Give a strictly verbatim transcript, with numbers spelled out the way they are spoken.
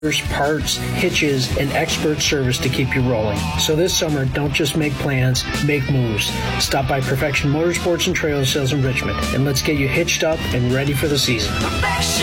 parts, hitches, and expert service to keep you rolling. So this summer, don't just make plans, make moves. Stop by Perfection Motorsports and Trailer Sales in Richmond, and let's get you hitched up and ready for the season.